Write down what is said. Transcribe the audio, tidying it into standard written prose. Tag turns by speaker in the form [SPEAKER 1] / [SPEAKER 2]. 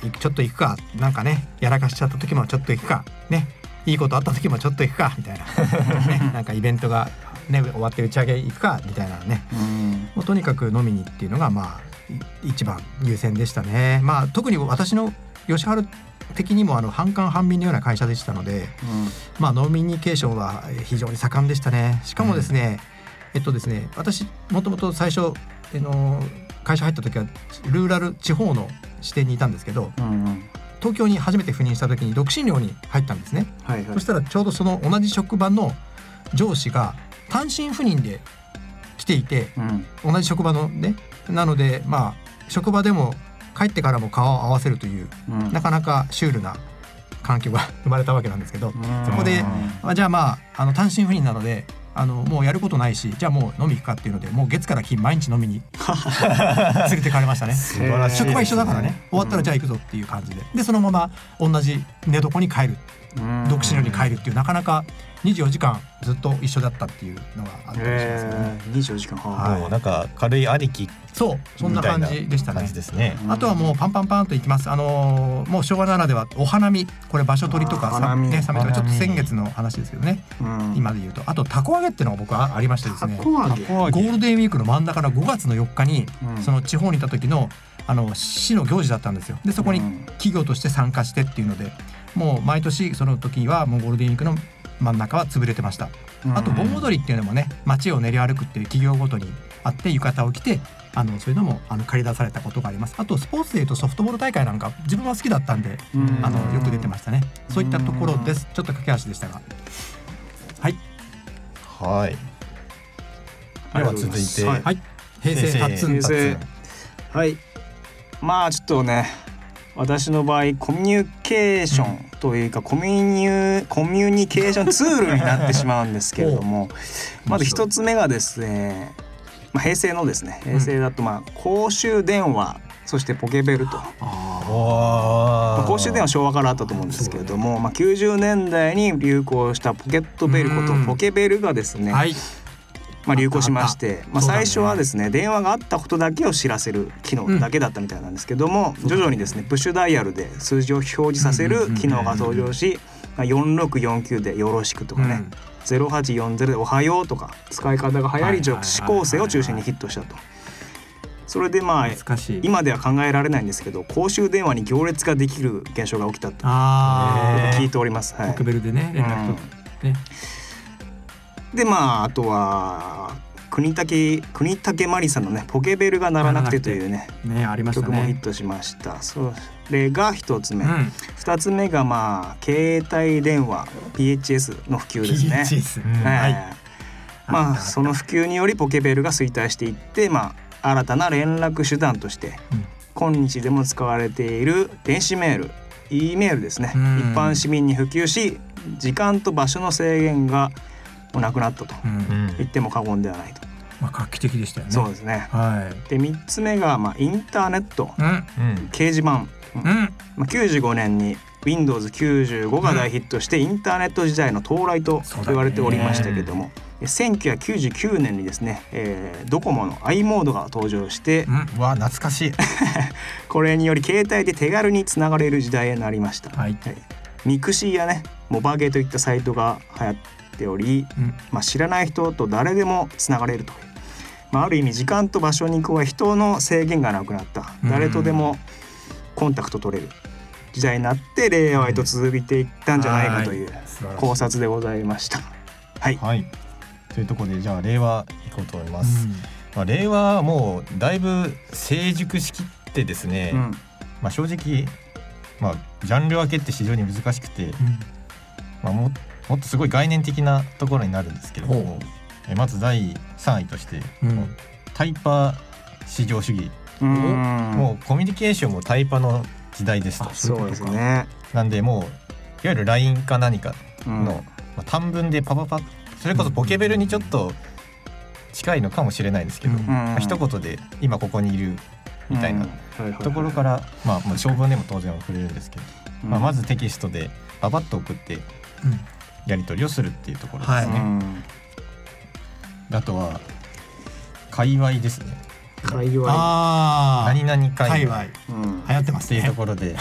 [SPEAKER 1] ちょっと行くか、なんかねやらかしちゃった時もちょっと行くかね、いいことあった時もちょっと行くかみたいな、ね、なんかイベントが、ね、終わって打ち上げ行くかみたいなね、もうとにかく飲みにっていうのがまあ一番優先でしたね。まあ特に私の吉春的にも半官半民のような会社でしたので、まあノミニケーションは非常に盛んでしたね。しかもですね、ですね、私もともと最初会社入った時はルーラル地方の支店にいたんですけど、東京に初めて赴任した時に独身寮に入ったんですね、そしたらちょうどその同じ職場の上司が単身赴任で来ていて、同じ職場のね、なのでまあ職場でも帰ってからも顔を合わせるという、なかなかシュールな環境が生まれたわけなんですけど、そこでじゃあまあ単身赴任なのでもうやることないし、じゃあもう飲み行くかっていうので、もう月から金毎日飲みに連れてかれましたね。
[SPEAKER 2] 素晴らしいですね。
[SPEAKER 1] 職場一緒だからね、終わったらじゃあ行くぞっていう感じで、そのまま同じ寝床に帰る、独身寮に帰るっていう、なかなか24時間ずっと一緒だったっていうのがあったりしますよね。
[SPEAKER 3] 24時間、
[SPEAKER 2] もうなんか軽い兄貴
[SPEAKER 1] そんな感じでしたね。あとはもうパンパンパンと行きます。もう昭和ならではお花見、これ場所取りとかね、サメとかちょっと先月の話ですけどね、今で言うとあとたこ揚げっていうのが僕はありましてですね、ゴールデンウィークの真ん中の5月の4日に、その地方にいた時の市の行事だったんですよ。でそこに企業として参加してっていうので、もう毎年その時はもうゴールデンウィークの真ん中は潰れてました。あと盆踊りっていうのもね、街を練り歩くっていう企業ごとにあって、浴衣を着てそういうのも借り出されたことがあります。あとスポーツでいうとソフトボール大会なんか自分は好きだったんで、よく出てましたね。そういったところです。ちょっと駆け足でしたが、はい
[SPEAKER 2] はい。では続いて、
[SPEAKER 1] はい、平成初
[SPEAKER 3] はい。まあちょっとね、私の場合コミュニケーションというか、コミュニケーションツールになってしまうんですけれどもまず一つ目がですね、平成のですね、平成だと公衆電話、そしてポケベルと。公衆電話昭和からあったと思うんですけれども、90年代に流行したポケットベルことポケベルがですね、流行しまして、最初はですね、電話があったことだけを知らせる機能だけだったみたいなんですけども、徐々にですねプッシュダイヤルで数字を表示させる機能が登場し、4649でよろしくとかね、0840でおはようとか使い方が流行り、女子高生を中心にヒットしたと。それで今では考えられないんですけど、公衆電話に行列ができる現象が起きたと聞いております。
[SPEAKER 1] ポケベルでね、連絡とね。
[SPEAKER 3] であとは国武マリさんのね、ポケベルが鳴らなくてというね、曲もヒットしました。それが一つ目、二つ目が携帯電話 PHS の普及ですね。その普及によりポケベルが衰退していって、新たな連絡手段として今日でも使われている電子メール、E メールですね、一般市民に普及し、時間と場所の制限がなくなったと言っても過言ではないと。
[SPEAKER 1] 画期的でしたよね。
[SPEAKER 3] そうですね。で3つ目がインターネット、掲示板、95年に Windows95 が大ヒットして、インターネット時代の到来と言われておりましたけども、1999年にですね、ドコモの i モードが登場して、
[SPEAKER 2] 懐かしい
[SPEAKER 3] これにより携帯で手軽につながれる時代になりました。ミクシーやね、モバゲーといったサイトが流行っており、知らない人と誰でもつながれるという、ある意味時間と場所に加え人の制限がなくなった、誰とでもコンタクト取れる時代になって、令和へと続いていったんじゃないかという考察でございました。はい、
[SPEAKER 2] というところで、じゃあ令和いこうと思います。令和はもうだいぶ成熟しきってですね、正直、ジャンル分けって非常に難しくて、もっとすごい概念的なところになるんですけれども、まず第3位として、タイパ至上主義、もうコミュニケーションもタイパの時代ですと。
[SPEAKER 3] そうですね。
[SPEAKER 2] なんでもういわゆる LINE か何かの、短文でパパパッ、それこそポケベルにちょっと近いのかもしれないですけど、一言で今ここにいるみたいなところから、長文でも当然送れるんですけど、まずテキストでパパッと送ってやり取りをするっていうところですね。あとは界隈ですね。
[SPEAKER 3] 界隈、
[SPEAKER 2] 何々界隈、
[SPEAKER 1] 流行ってますね
[SPEAKER 2] っていうところで